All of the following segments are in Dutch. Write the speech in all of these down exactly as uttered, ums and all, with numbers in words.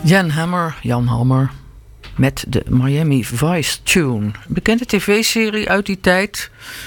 Jan Hammer, Jan Hammer, met de Miami Vice tune. Bekende tv-serie uit die tijd.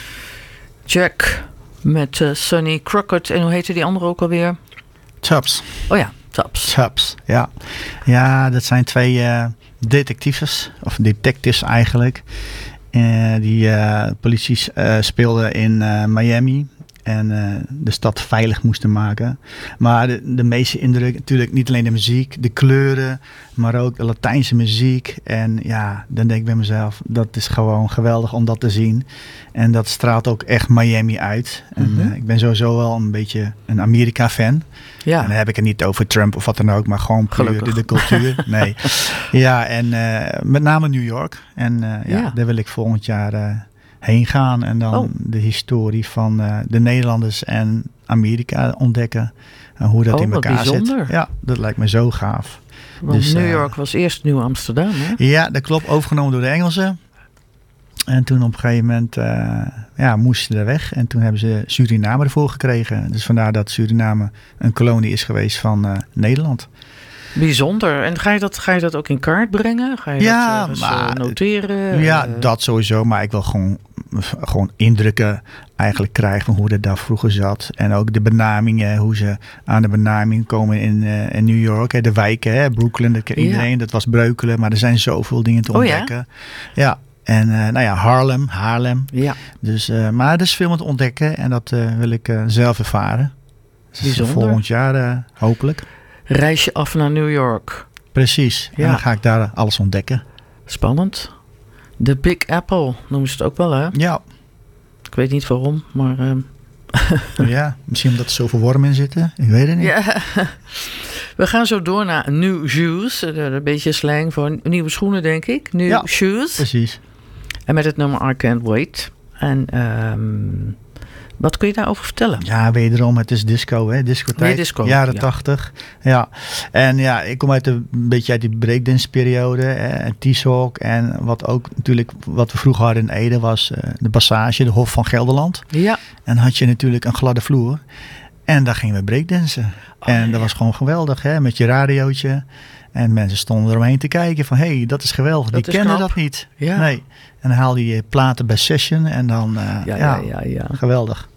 Jack met uh, Sonny Crockett. En hoe heette die andere ook alweer? Tubbs. Oh ja, Tubbs. Tubbs, ja. Ja, dat zijn twee uh, detectives, of detectives eigenlijk. Uh, die uh, politie uh, speelden in uh, Miami. En uh, de stad veilig moesten maken. Maar de, de meeste indruk, natuurlijk niet alleen de muziek, de kleuren, maar ook de Latijnse muziek. En ja, dan denk ik bij mezelf, dat is gewoon geweldig om dat te zien. En dat straalt ook echt Miami uit. En mm-hmm. uh, ik ben sowieso wel een beetje een Amerika-fan. Ja. En dan heb ik het niet over Trump of wat dan ook, maar gewoon puur de, de cultuur. Nee. Ja, en uh, met name New York. En uh, ja, ja, daar wil ik volgend jaar Uh, heen gaan en dan oh. de historie van uh, de Nederlanders en Amerika ontdekken. En hoe dat oh, in elkaar zit. Ja, dat lijkt me zo gaaf. Want dus, New York uh, was eerst Nieuw Amsterdam, hè? Ja, dat klopt. Overgenomen door de Engelsen. En toen op een gegeven moment uh, ja, moesten ze er weg. En toen hebben ze Suriname ervoor gekregen. Dus vandaar dat Suriname een kolonie is geweest van uh, Nederland. Bijzonder. En ga je dat, ga je dat ook in kaart brengen? Ga je ja, dat uh, maar, noteren? Ja, uh, dat sowieso. Maar ik wil gewoon, gewoon indrukken eigenlijk krijgen van hoe dat daar vroeger zat. En ook de benamingen, hoe ze aan de benaming komen in, uh, in New York. Hè, de wijken, hè, Brooklyn, dat ken iedereen. Ja. Dat was Breukelen. Maar er zijn zoveel dingen te ontdekken. Oh, ja? Ja. En uh, nou ja, Harlem, Haarlem. Ja. Dus, uh, maar er is veel om te ontdekken. En dat uh, wil ik uh, zelf ervaren. Dus bijzonder. Volgend jaar uh, hopelijk. Reis je af naar New York. Precies. Ja. En dan ga ik daar alles ontdekken. Spannend. De Big Apple noemen ze het ook wel, hè? Ja. Ik weet niet waarom, maar... Uh... ja, misschien omdat er zoveel wormen in zitten. Ik weet het niet. Ja. We gaan zo door naar New Shoes. Een beetje slang voor nieuwe schoenen, denk ik. New ja, Shoes. Precies. En met het nummer I Can't Wait. En... Um... Wat kun je daarover vertellen? Ja, wederom, het is disco, hè? Discotijd, disco, jaren ja. tachtig. Ja. En ja, ik kom uit een beetje uit die breakdance periode. En T-Sock. En wat ook natuurlijk, wat we vroeger hadden in Ede was uh, de Passage, de Hof van Gelderland. Ja. En had je natuurlijk een gladde vloer. En daar gingen we breakdansen. Oh, en dat ja. was gewoon geweldig, hè? Met je radiootje. En mensen stonden eromheen te kijken van, hé, hey, dat is geweldig. Dat die is kenden knap. Dat niet. Ja. Nee. En dan haalde je platen bij Session en dan, uh, ja, ja, ja, ja, geweldig.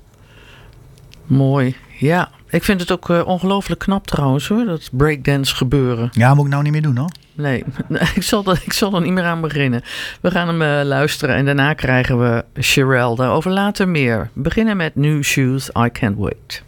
Mooi, ja. Ik vind het ook uh, ongelooflijk knap trouwens hoor, dat breakdance gebeuren. Ja, moet ik nou niet meer doen hoor. Nee, ik zal, dat, ik zal er niet meer aan beginnen. We gaan hem uh, luisteren en daarna krijgen we Cherelle. Daarover later meer. We beginnen met New Shoes, I Can't Wait.